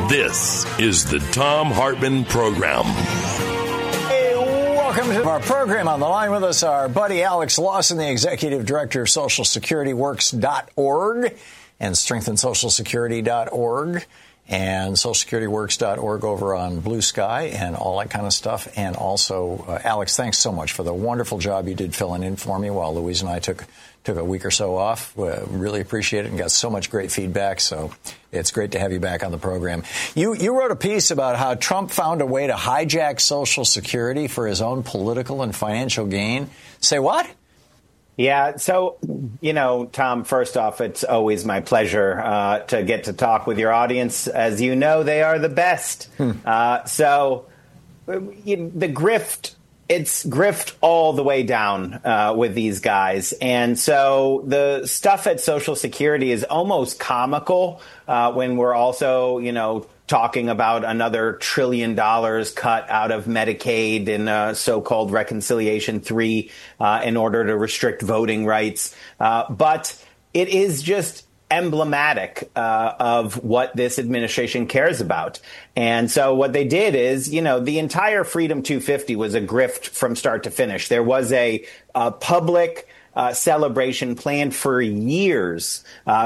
This is the Thom Hartmann Program. Hey, welcome to our program. On the line with us, our buddy Alex Lawson, the executive director of SocialSecurityWorks.org and StrengthenSocialSecurity.org and SocialSecurityWorks.org over on Blue Sky and all that kind of stuff. And also, Alex, thanks so much for the wonderful job you did filling in for me while Louise and I took a week or so off. Really appreciate it and got so much great feedback. So it's great to have you back on the program. You wrote a piece about how Trump found a way to hijack Social Security for his own political and financial gain. Say what? Yeah. So, Tom, first off, it's always my pleasure to get to talk with your audience. As you know, they are the best. So the grift. It's grift all the way down with these guys. And so the stuff at Social Security is almost comical when we're also, talking about another $1 trillion cut out of Medicaid in so-called Reconciliation 3 in order to restrict voting rights. But it is just emblematic of what this administration cares about. And so what they did is, the entire Freedom 250 was a grift from start to finish. There was a public celebration planned for years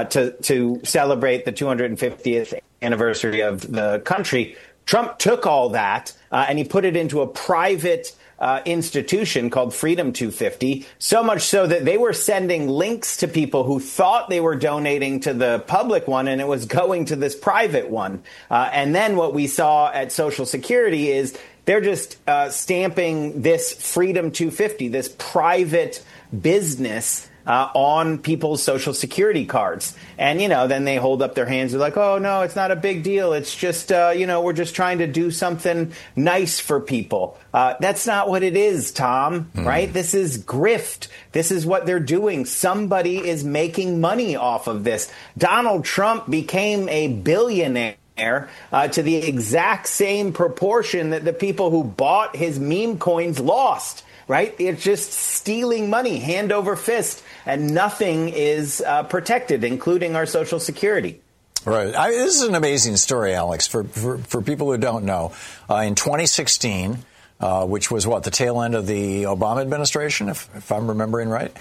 to celebrate the 250th anniversary of the country. Trump took all that and he put it into a private institution called Freedom 250, so much so that they were sending links to people who thought they were donating to the public one, and it was going to this private one. And then what we saw at Social Security is they're just stamping this Freedom 250, this private business, on people's Social Security cards. And, then they hold up their hands. They're like, oh, no, it's not a big deal. It's just, we're just trying to do something nice for people. That's not what it is, Tom, right? This is grift. This is what they're doing. Somebody is making money off of this. Donald Trump became a billionaire to the exact same proportion that the people who bought his meme coins lost. Right? It's just stealing money hand over fist, and nothing is protected, including our Social Security. Right. This is an amazing story, Alex, for people who don't know. In 2016, which was the tail end of the Obama administration, if I'm remembering right,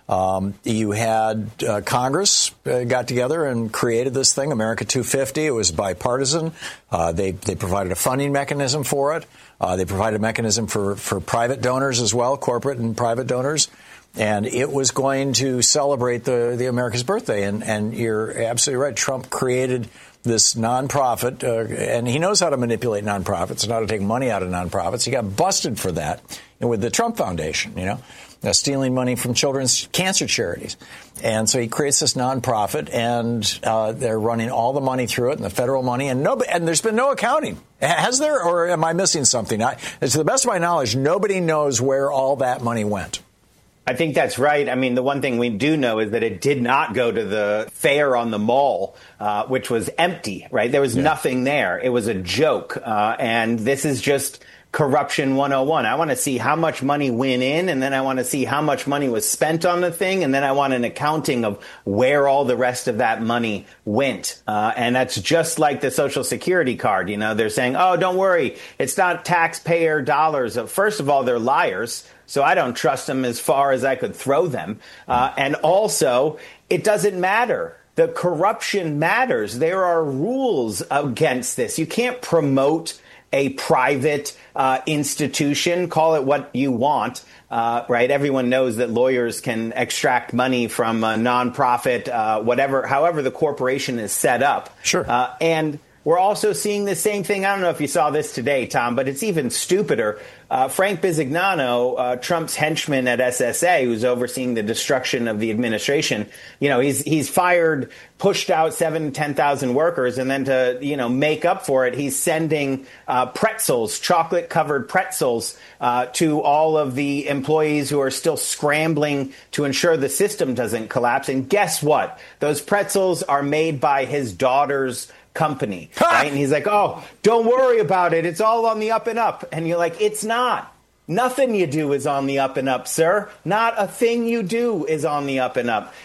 you had Congress got together and created this thing, America 250. It was bipartisan. They provided a funding mechanism for it. They provided a mechanism for private donors as well, corporate and private donors. And it was going to celebrate the America's birthday. And you're absolutely right. Trump created this nonprofit, and he knows how to manipulate nonprofits and how to take money out of nonprofits. He got busted for that with the Trump Foundation, stealing money from children's cancer charities. And so he creates this nonprofit, and they're running all the money through it, and the federal money, and there's been no accounting. Has there, or am I missing something? To the best of my knowledge, nobody knows where all that money went. I think that's right. I mean, the one thing we do know is that it did not go to the fair on the mall, which was empty, right? There was nothing there. It was a joke. And this is just corruption 101. I want to see how much money went in, and then I want to see how much money was spent on the thing, and then I want an accounting of where all the rest of that money went. And that's just like the Social Security card. They're saying, oh, don't worry, it's not taxpayer dollars. First of all, they're liars, so I don't trust them as far as I could throw them. And also, it doesn't matter. The corruption matters. There are rules against this. You can't promote a private institution, call it what you want, right? Everyone knows that lawyers can extract money from a nonprofit, however the corporation is set up. Sure. And we're also seeing the same thing. I don't know if you saw this today, Tom, but it's even stupider. Frank Bisignano, Trump's henchman at SSA, who's overseeing the destruction of the administration, he's fired, pushed out 10,000 workers, and then to, make up for it, he's sending pretzels, chocolate-covered pretzels, to all of the employees who are still scrambling to ensure the system doesn't collapse. And guess what? Those pretzels are made by his daughter's company, right? And he's like, oh, don't worry about it. It's all on the up and up. And you're like, it's not. Nothing you do is on the up and up, sir. Not a thing you do is on the up and up.